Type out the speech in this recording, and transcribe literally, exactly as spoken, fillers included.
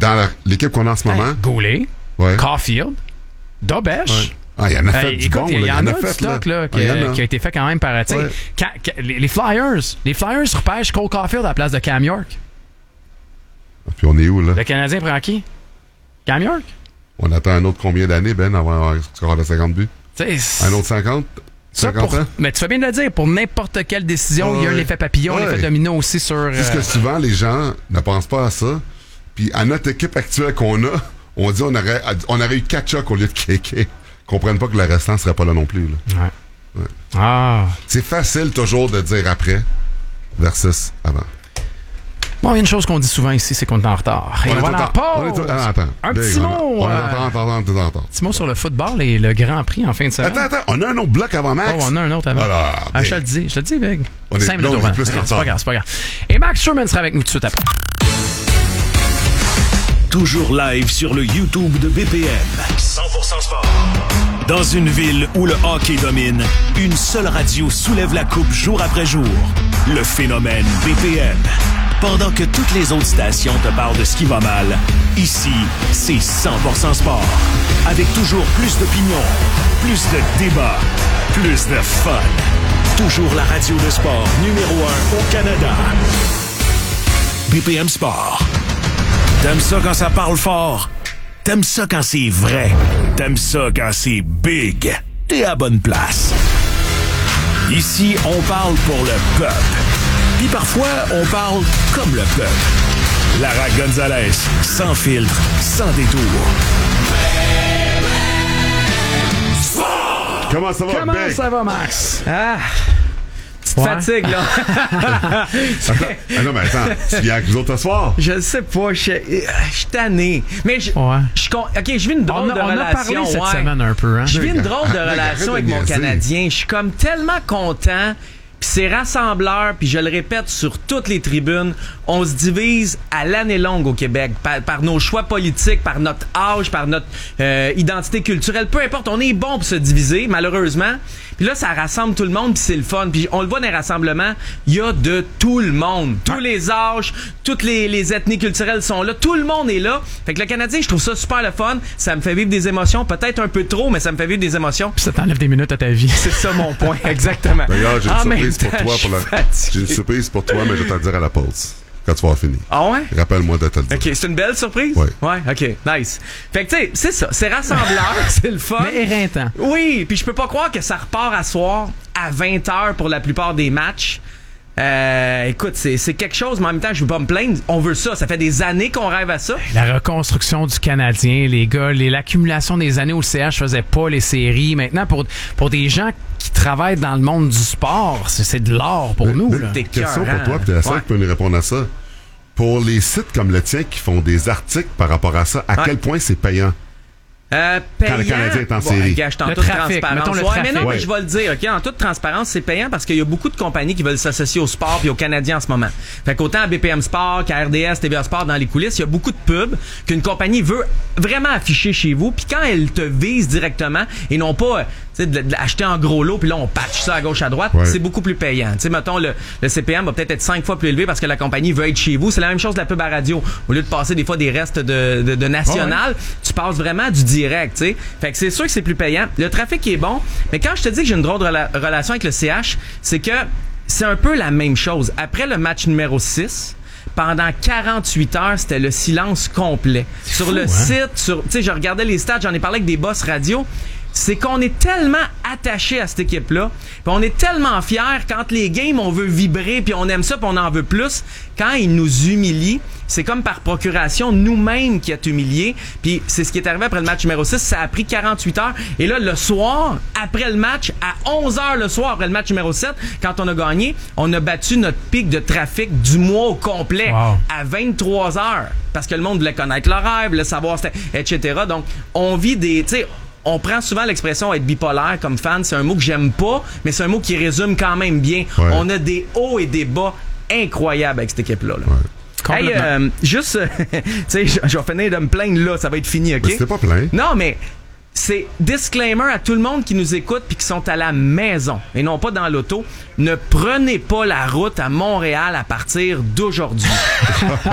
dans la, l'équipe qu'on a en ce moment... Hey, Goulet, ouais. Caulfield, Dobesch... Ouais. Ah, il y en a fait hey, du écoute, bon. Il y, y en a, a fait, du stock là, là, qui, ah, qui a été fait quand même par... Ouais. Quand, quand, les, les Flyers, les Flyers repêchent Cole Caulfield à la place de Cam York. Puis on est où, là? Le Canadien prend qui? Cam York? On attend un autre combien d'années, Ben, avant un score de cinquante buts? T'sais, un autre cinquante? cinquante pour, ans? Mais tu fais bien de le dire, pour n'importe quelle décision, ouais. il y a l'effet papillon, ouais. l'effet domino aussi sur... Puisque euh... souvent, les gens ne pensent pas à ça. Puis à notre équipe actuelle qu'on a, on dit on aurait, on aurait eu Kachuk au lieu de Kéké. Comprennent pas que le restant serait pas là non plus. Là. Ouais. Ouais. Ah. C'est facile toujours de dire après versus avant. Bon, il y a une chose qu'on dit souvent ici, c'est qu'on est en retard. Et on, on est en pause. Ah, attends. Un petit mot. On est en retard, on est en retard. Petit mot sur le football et le Grand Prix en fin de semaine. Attends, attends, on a un autre bloc avant Max. Oh, on a un autre avant. Alors, ah, je te le dis, je te le dis, Big. On est, cinq minutes on est plus c'est pas grave, c'est pas grave. Et Max Sherman sera avec nous tout de suite après. Toujours live sur le YouTube de B P M. cent pour cent sport. Dans une ville où le hockey domine, une seule radio soulève la coupe jour après jour. Le phénomène B P M. Pendant que toutes les autres stations te parlent de ce qui va mal, ici, c'est cent pour cent sport. Avec toujours plus d'opinions, plus de débats, plus de fun. Toujours la radio de sport numéro un au Canada. B P M Sport. T'aimes ça quand ça parle fort? T'aimes ça quand c'est vrai? T'aimes ça quand c'est big? T'es à bonne place. Ici, on parle pour le peuple. Puis parfois, on parle comme le peuple. Lara Gonzalez, sans filtre, sans détour. Comment ça va, Comment Big? ça va, Max? Ah! Ouais. Fatigue, là. ah non, mais attends, tu viens avec nous autres ce soir? Je sais pas, je suis tanné. Mais je. Ouais. Ok, je vis une drôle on a, de on relation. A parlé cette ouais. semaine un peu, hein? Je vis une drôle de relation avec mon Canadien. Je suis comme tellement content. Puis c'est rassembleur, puis je le répète sur toutes les tribunes, on se divise à l'année longue au Québec par, par nos choix politiques, par notre âge, par notre euh, identité culturelle, peu importe, on est bon pour se diviser, malheureusement. Puis là, ça rassemble tout le monde, puis c'est le fun. Puis on le voit dans les rassemblements, il y a de tout le monde, tous les âges, toutes les, les ethnies culturelles sont là, tout le monde est là. Fait que le Canadien, je trouve ça super le fun, ça me fait vivre des émotions, peut-être un peu trop, mais ça me fait vivre des émotions. Puis ça t'enlève des minutes à ta vie. C'est ça mon point, exactement. D'ailleurs, j'ai une ah, surprise pour toi. Pour la... J'ai une surprise pour toi, mais je vais te le dire à la pause. Quand tu vas avoir fini. Ah ouais? Rappelle-moi de te le dire. OK, c'est une belle surprise? Oui. Ouais, OK, nice. Fait que, tu sais, c'est ça, c'est rassembleur, c'est le fun. Mais éreintant. Oui, puis je peux pas croire que ça repart à soir à vingt heures pour la plupart des matchs. Euh, écoute, c'est, c'est quelque chose, mais en même temps, je veux pas me plaindre. On veut ça. Ça fait des années qu'on rêve à ça. La reconstruction du Canadien, les gars, les, l'accumulation des années où le C H faisait pas les séries. Maintenant, pour, pour des gens qui travaillent dans le monde du sport, c'est, c'est de l'or pour mais, nous. Mais, là. Question pour toi, puis t'es la seule qui peut nous répondre à ça. Pour les sites comme le tien qui font des articles par rapport à ça, à ouais. quel point c'est payant? Euh, payant, quand le Canadien est en bon, série. Gars, je t'en le toute trafic, transparence. le ouais, mais non, ouais. mais je vais le dire, ok, en toute transparence, c'est payant parce qu'il y a beaucoup de compagnies qui veulent s'associer au sport et aux Canadiens en ce moment. Fait qu'autant à B P M Sport qu'à R D S, T V A Sport dans les coulisses, il y a beaucoup de pubs qu'une compagnie veut vraiment afficher chez vous. Puis quand elle te vise directement et non pas de, de, de l'acheter en gros lot puis là on patch ça à gauche à droite, ouais. c'est beaucoup plus payant. Tu sais, mettons le, le C P M va peut-être être cinq fois plus élevé parce que la compagnie veut être chez vous. C'est la même chose de la pub à radio. Au lieu de passer des fois des restes de, de, de national, ouais. tu passes vraiment du direct. Tu sais. Fait que c'est sûr que c'est plus payant. Le trafic est bon, mais quand je te dis que j'ai une drôle de rela- relation avec le C H, c'est que c'est un peu la même chose. Après le match numéro six, pendant quarante-huit heures, c'était le silence complet. C'est sur fou, le hein? site, sur, tu sais, je regardais les stats, j'en ai parlé avec des boss radio. C'est qu'on est tellement attaché à cette équipe-là, puis on est tellement fiers quand les games, on veut vibrer, puis on aime ça, puis on en veut plus. Quand ils nous humilient, c'est comme par procuration nous-mêmes qui est humiliés. Puis c'est ce qui est arrivé après le match numéro six. Ça a pris quarante-huit heures. Et là, le soir, après le match, à onze heures le soir, après le match numéro sept, quand on a gagné, on a battu notre pic de trafic du mois au complet wow. à vingt-trois heures. Parce que le monde voulait connaître le rêve, voulait savoir, et cetera. Donc, on vit des... tu sais, on prend souvent l'expression être bipolaire comme fan. C'est un mot que j'aime pas, mais c'est un mot qui résume quand même bien. Ouais. On a des hauts et des bas incroyables avec cette équipe-là. Là. Ouais. Hey, euh, juste, tu sais, je vais finir de me plaindre là, ça va être fini, OK? Mais c'était pas plein. Non, mais c'est disclaimer à tout le monde qui nous écoute puis qui sont à la maison et non pas dans l'auto. Ne prenez pas la route à Montréal à partir d'aujourd'hui.